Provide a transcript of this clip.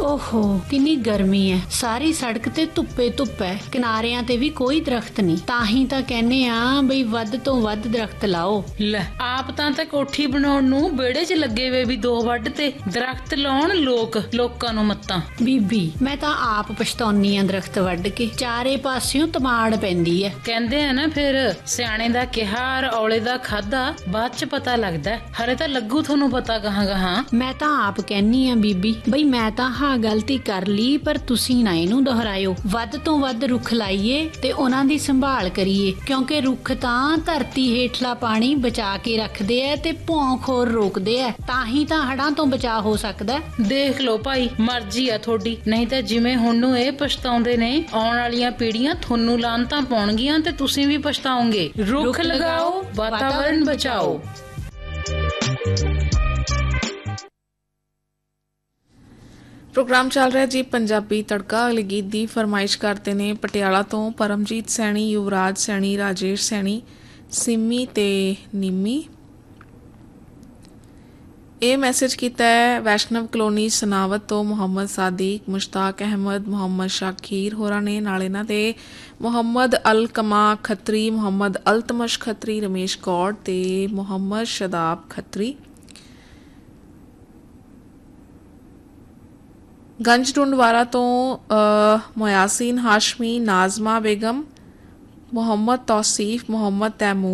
ਓਹੋ ਕਿੰਨੀ ਗਰਮੀ ਹੈ, ਸਾਰੀ ਸੜਕ ਤੇ ਧੁੱਪੇ ਧੁੱਪ ਹੈ, ਕਿਨਾਰਿਆਂ ਤੇ ਵੀ ਕੋਈ ਦਰਖਤ ਨਹੀਂ। ਤਾਂ ਹੀ ਤਾਂ ਕਹਿੰਨੇ ਆ ਬਈ ਵੱਧ ਤੋਂ ਵੱਧ ਦਰਖਤ ਲਾਓ। ਲੈ ਆਪ ਤਾਂ ਕੋਠੀ ਬਣਾਉਣ ਨੂੰ ਵਿਹੜੇ 'ਚ ਲੱਗੇ ਵੇ ਵੀ 2 ਵੱਢ ਤੇ ਦਰਖਤ ਲਾਉਣ ਲੋਕਾਂ ਨੂੰ ਮੱਤਾਂ। ਬੀਬੀ ਮੈਂ ਤਾਂ ਆਪ ਪਛਤਾਉਣੀ ਆ ਦਰਖਤ ਵੱਢ ਕੇ, ਚਾਰੇ ਪਾਸਿਓਂ ਤਮਾੜ ਪੈਂਦੀ ਹੈ। ਕਹਿੰਦੇ ਆ ਨਾ ਫਿਰ ਸਿਆਣੇ ਦਾ ਕਿਹਾ ਔਲੇ ਦਾ ਖਾਦਾ ਬਾਅਦ 'ਚ ਪਤਾ ਲੱਗਦਾ, ਹਰੇ ਤਾਂ ਲੱਗੂ ਤੁਹਾਨੂੰ ਪਤਾ ਗਾਹਾਂ। ਮੈਂ ਤਾਂ ਆਪ ਕਹਿੰਨੀ ਆ ਬੀਬੀ ਬਈ ਮੈਂ ਤਾਂ ਹਾਂ ਗਲਤੀ ਕਰ ਲਈ, ਪਰ ਤੁਸੀਂ ਨਾ ਇਹਨੂੰ ਦੁਹਰਾਇਓ। ਵੱਧ ਤੋਂ ਵੱਧ ਰੁੱਖ ਲਾਈਏ ਤੇ ਉਹਨਾਂ ਦੀ ਸੰਭਾਲ ਕਰੀਏ, ਕਿਉਂਕਿ ਰੁੱਖ ਤਾਂ ਧਰਤੀ ਹੇਠਲਾ ਪਾਣੀ ਬਚਾ ਕੇ ਰੱਖਦੇ ਐ ਤੇ ਭੌਂਖੋਰ ਰੋਕਦੇ ਐ। ਤਾਂ ਹੀ ਤਾਂ ਹੜ੍ਹਾਂ ਤੋਂ ਬਚਾਅ ਹੋ ਸਕਦਾ। ਦੇਖ ਲਓ ਭਾਈ, ਮਰਜ਼ੀ ਆ ਤੁਹਾਡੀ, ਨਹੀਂ ਤਾਂ ਜਿਵੇਂ ਹੁਣ ਨੂੰ ਇਹ ਪਛਤਾਉਂਦੇ ਨੇ, ਆਉਣ ਵਾਲੀਆਂ ਪੀੜ੍ਹੀਆਂ ਤੁਹਾਨੂੰ ਲਾਹਨਤਾਂ ਪਾਉਣਗੀਆਂ ਤੇ ਤੁਸੀਂ ਵੀ ਪਛਤਾਓਗੇ। ਰੁੱਖ ਲਗਾਓ, ਵਾਤਾਵਰਨ ਬਚਾਓ। ਪ੍ਰੋਗਰਾਮ ਚੱਲ ਰਿਹਾ ਜੀ ਪੰਜਾਬੀ ਤੜਕਾ। ਅਗਲੇ ਗੀਤ ਦੀ ਫਰਮਾਇਸ਼ ਕਰਦੇ ਨੇ ਪਟਿਆਲਾ ਤੋਂ ਪਰਮਜੀਤ ਸੈਣੀ, ਯੁਵਰਾਜ ਸੈਣੀ, ਰਾਜੇਸ਼ ਸੈਣੀ, ਸਿੰਮੀ ਤੇ ਨਿੰਮੀ। ਇਹ ਮੈਸੇਜ ਕੀਤਾ ਹੈ ਵੈਸ਼ਨਵ ਕਲੋਨੀ ਸਨਾਵਤ ਤੋਂ ਮੁਹੰਮਦ ਸਾਦਿਕ, ਮੁਸ਼ਤਾਕ ਅਹਿਮਦ, ਮੁਹੰਮਦ ਸ਼ਾਕੀਰ ਹੋਰਾਂ ਨੇ। ਨਾਲ ਇਹਨਾਂ ਦੇ ਮੁਹੰਮਦ ਅਲ ਕਮਾ ਖੱਤਰੀ, ਮੁਹੰਮਦ ਅਲਤਮਸ਼ ਖੱਤਰੀ, ਰਮੇਸ਼ ਗੌੜ ਤੇ ਮੁਹੰਮਦ ਸ਼ਦਾਬ ਖੱਤਰੀ। ਗੰਜ ਟੁੰਡਵਾਰਾ ਤੋਂ ਮੁਆਸੀਨ ਹਾਸ਼ਮੀ, ਨਾਜ਼ਮਾ ਬੇਗਮ, ਮੁਹੰਮਦ ਤੌਸੀਫ, ਮੁਹੰਮਦ ਤੈਮੂਰ।